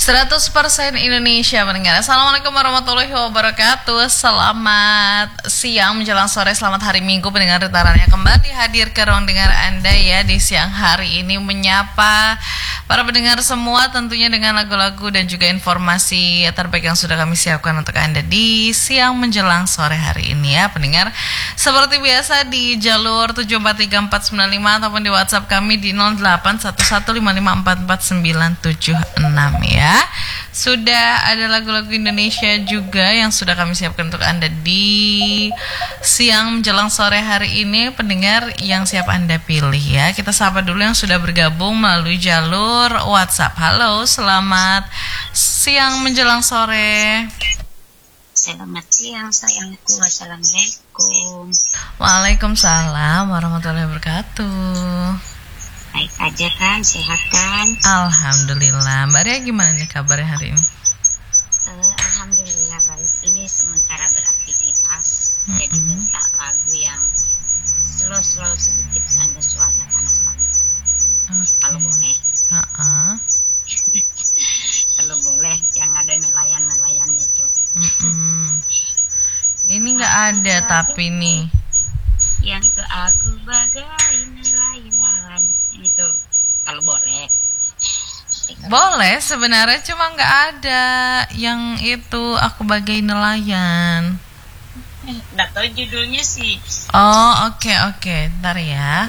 100% Indonesia mendengar. Assalamualaikum warahmatullahi wabarakatuh. Selamat siang menjelang sore, selamat hari Minggu pendengar getarannya. Kembali hadir ke ruang dengar Anda ya di siang hari ini, menyapa para pendengar semua tentunya dengan lagu-lagu dan juga informasi terbaik yang sudah kami siapkan untuk Anda di siang menjelang sore hari ini ya pendengar. Seperti biasa di jalur 743495 ataupun di WhatsApp kami di 081155444976 ya. Sudah ada lagu-lagu Indonesia juga yang sudah kami siapkan untuk Anda di siang menjelang sore hari ini pendengar, yang siap Anda pilih ya. Kita sapa dulu yang sudah bergabung melalui jalur WhatsApp. Halo, selamat siang menjelang sore. Selamat siang sayangku. Assalamualaikum. Waalaikumsalam warahmatullahi wabarakatuh. Baik aja kan, sehat kan? Alhamdulillah. Mbak Ria gimana nih kabarnya hari ini? Alhamdulillah baik. Ini sementara beraktivitas, jadi minta lagu yang slow sedikit sambil cuaca panas-panas. Okay. Kalau boleh. Kalau boleh, yang ada nelayan-nelayannya itu. Ini nggak ada tapi nih. Yang itu aku bagai nelayan. Itu kalau boleh. Boleh sebenarnya, cuma nggak ada yang itu aku bagai nelayan. Nggak tahu judulnya sih. Oh oke. Ntar ya.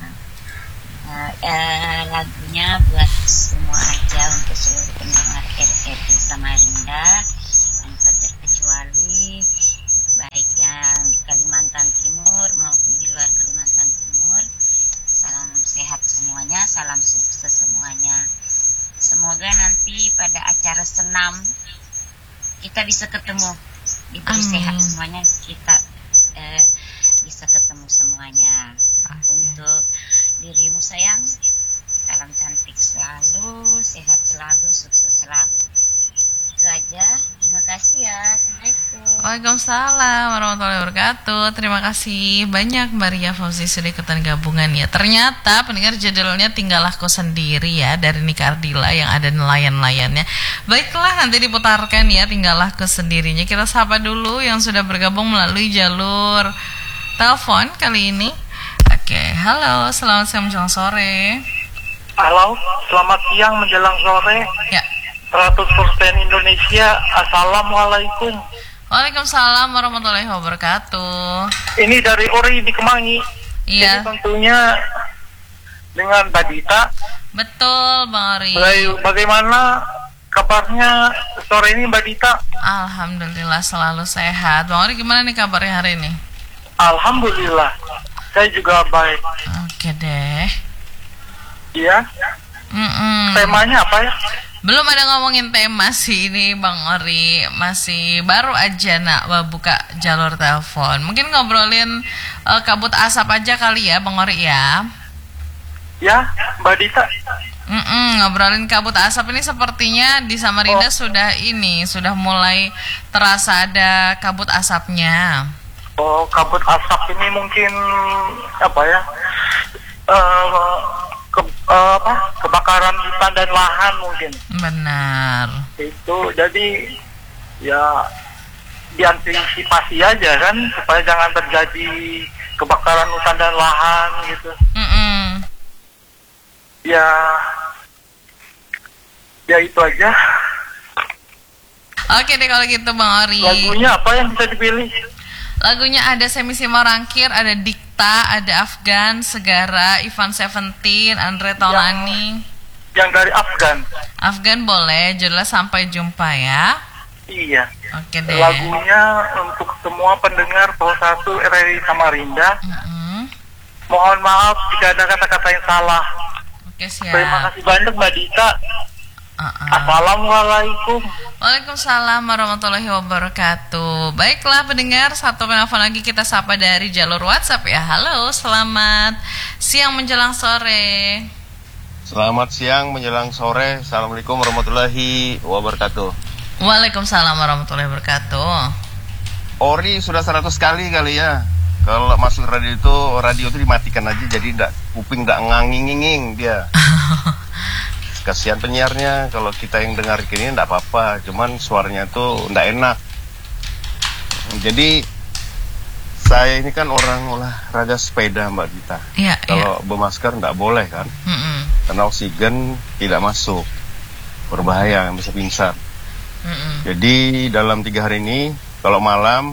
Lagunya buat semua aja, untuk seluruh pendengar RRI Samarinda tanpa terkecuali, baik yang di Kalimantan Timur maupun di luar Kalimantan Timur. Salam sehat semuanya, salam sukses semuanya. Semoga nanti pada acara senam kita bisa ketemu, diberi sehat semuanya, kita bisa ketemu semuanya. Untuk dirimu sayang, salam cantik selalu, sehat selalu, sukses selalu. Itu aja, terima kasih ya. Assalamualaikum. Waalaikumsalam warahmatullahi wabarakatuh. Terima kasih banyak Mbak Ria Fauzi sudah ikutan gabungan ya. Ternyata pendengar judulnya Tinggal Aku Sendiri ya, dari Nika Ardila yang ada nelayan-nelayannya. Baiklah, nanti diputarkan ya Tinggal Aku Sendirinya. Kita sapa dulu yang sudah bergabung melalui jalur telepon kali ini. Oke, halo, selamat siang menjelang sore. Halo, selamat siang menjelang sore. Ya. 100% Indonesia. Assalamualaikum. Waalaikumsalam warahmatullahi wabarakatuh. Ini dari Ori di Kemangi. Iya. Jadi tentunya dengan Mbak Dita. Betul Bang Ori. Bagaimana kabarnya sore ini Mbak Dita? Alhamdulillah selalu sehat. Bang Ori gimana nih kabarnya hari ini? Alhamdulillah, saya juga baik. Oke deh. Iya. Temanya apa ya? Belum ada ngomongin tema sih ini Bang Ori, masih baru aja buka jalur telepon. Mungkin ngobrolin kabut asap aja kali ya Bang Ori ya. Ya, Mbak Dita. Ngobrolin kabut asap ini sepertinya di Samarinda sudah mulai terasa ada kabut asapnya. Oh, kabut asap ini mungkin apa ya? Kebakaran hutan dan lahan mungkin. Benar. Itu jadi ya diantisipasi aja kan, supaya jangan terjadi kebakaran hutan dan lahan gitu. Ya itu aja. Oke deh kalau gitu Bang Ori. Lagunya apa yang bisa dipilih? Lagunya ada Semisi Morangkir, ada Dikta, ada Afgan, Segara, Ivan Seventeen, Andre Taulani. Yang dari Afgan. Afgan boleh, judulnya Sampai Jumpa ya. Iya. Oke deh. Lagunya untuk semua pendengar 1 RRI Samarinda. Mohon maaf jika ada kata-kata yang salah. Oke, siap. Terima kasih banyak Mbak Dita. Assalamualaikum. Waalaikumsalam warahmatullahi wabarakatuh. Baiklah pendengar, satu penelpon lagi kita sapa dari jalur WhatsApp ya. Halo, selamat siang menjelang sore. Selamat siang menjelang sore. Assalamualaikum warahmatullahi wabarakatuh. Waalaikumsalam warahmatullahi wabarakatuh. Ori sudah 100 kali ya. Kalau masuk radio itu dimatikan aja, jadi kuping nggak nganging-nging dia. kasihan penyiarnya, kalau kita yang dengar gini enggak apa-apa, cuman suaranya tuh enggak enak. Jadi saya ini kan orang olahraga sepeda Mbak Dita. Iya, Kalau bermasker enggak boleh kan, karena oksigen tidak masuk, berbahaya, bisa pingsan. Jadi dalam 3 hari ini, kalau malam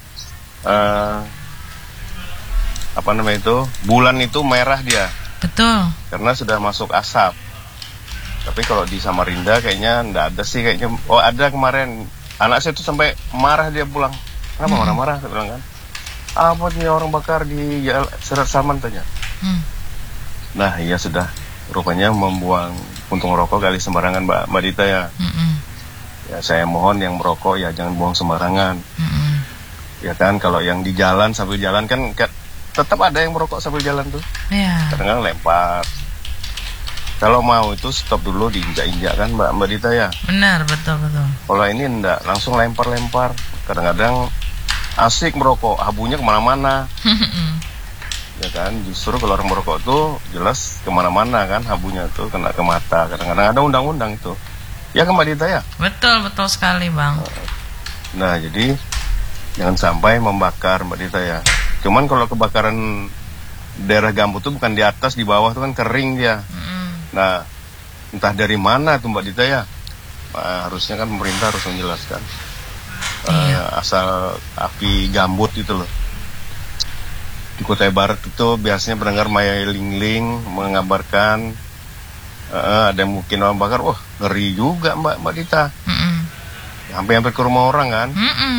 bulan itu merah dia. Betul. Karena sudah masuk asap. Tapi kalau di Samarinda kayaknya enggak ada sih kayaknya. Oh, ada kemarin. Anak saya tuh sampai marah dia pulang. Kenapa marah-marah? Saya bilang kan. Apa nih orang bakar di Serat Saman tanya. Nah, iya sudah. Rupanya membuang puntung rokok kali sembarangan Mbak Dita ya. Ya saya mohon yang merokok ya jangan buang sembarangan. Ya kan, kalau yang di jalan sambil jalan kan tetap ada yang merokok sambil jalan tuh. Iya. Kadang-kadang lempar. Kalau mau itu stop dulu, diinjak-injak kan Mbak Dita ya. Benar, betul. Kalau ini enggak, langsung lempar-lempar. Kadang-kadang asik merokok, abunya kemana-mana. Ya kan, justru kalau orang merokok tuh jelas kemana-mana kan, abunya tuh kena ke mata. Kadang-kadang ada undang-undang itu. Ya kan Mbak Dita ya. Betul sekali Bang. Nah jadi jangan sampai membakar Mbak Dita ya. Cuman kalau kebakaran daerah gambut tuh bukan di atas, di bawah tuh kan kering dia. Nah, entah dari mana tuh Mbak Dita ya. Harusnya kan pemerintah harus menjelaskan asal api gambut itu loh. Di Kutai Barat itu biasanya pendengar Maya Lingling mengabarkan ada yang mungkin orang bakar. Wah, ngeri juga Mbak Dita. Hampir ke rumah orang kan.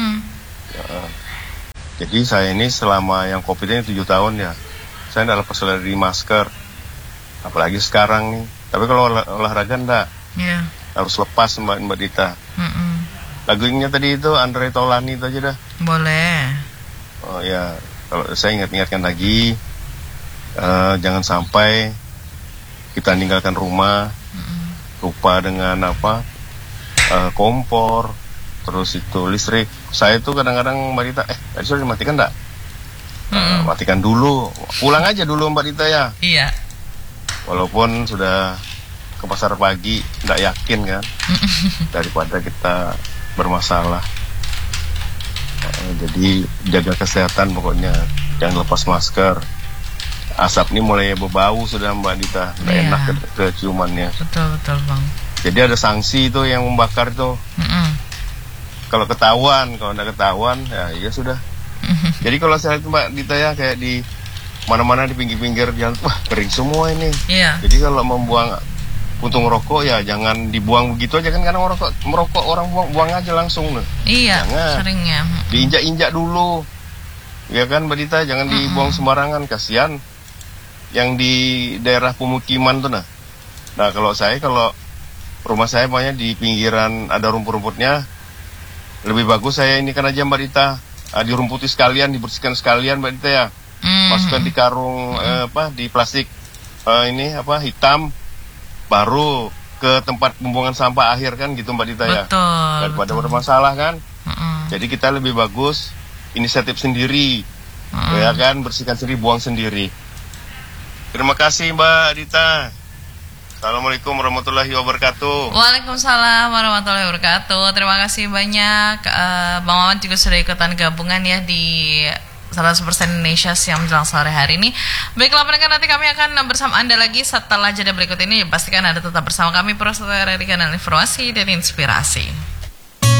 Jadi saya ini selama yang COVID ini 7 tahun ya, saya tidak lepas dari masker. Apalagi sekarang nih. Tapi kalau olahraga enggak. Harus lepas Mbak Dita. Lagunya tadi itu Andre Taulani itu aja dah. Boleh. Oh ya, kalau saya ingatkan lagi, jangan sampai kita ninggalkan rumah, lupa dengan kompor, terus itu listrik. Saya tuh kadang-kadang Mbak Dita, tadi sudah dimatikan enggak? Matikan dulu, pulang aja dulu Mbak Dita ya. Iya. Walaupun sudah ke pasar pagi, enggak yakin kan, daripada kita bermasalah. Jadi jaga kesehatan pokoknya, jangan lepas masker. Asap ini mulai berbau sudah Mbak Dita, enggak enak keciumannya. Betul Bang. Jadi ada sanksi itu yang membakar tuh. Kalau ketahuan, kalau enggak ketahuan ya sudah. Jadi kalau saya lihat Mbak Dita ya, kayak di mana-mana di pinggir-pinggir jalan, wah kering semua ini. Iya. Jadi kalau membuang puntung rokok ya jangan dibuang begitu aja kan, karena merokok orang buang aja langsung loh. Iya. Jangan. Seringnya. Diinjak-injak dulu. Ya kan Mbak Dita, jangan dibuang sembarangan, kasihan yang di daerah pemukiman tuh nah. Nah kalau rumah saya banyak di pinggiran ada rumput-rumputnya, lebih bagus saya ini kan aja Mbak Dita, dirumputi sekalian, dibersihkan sekalian Mbak Dita ya. Masukkan di karung di plastik hitam, baru ke tempat pembuangan sampah akhir kan gitu Mbak Dita ya. Betul. Daripada bermasalah kan. Jadi kita lebih bagus inisiatif sendiri, ya kan, bersihkan sendiri, buang sendiri. Terima kasih Mbak Dita. Assalamualaikum warahmatullahi wabarakatuh. Waalaikumsalam warahmatullahi wabarakatuh. Terima kasih banyak. Bang Mamat juga sudah ikutan gabungan ya di 100% Indonesia siang menjelang sore hari ini. Baiklah pendengar, nanti kami akan bersama Anda lagi setelah jeda berikut ini. Pastikan Anda tetap bersama kami, Pro Setelah dari Kanal Informasi dan Inspirasi.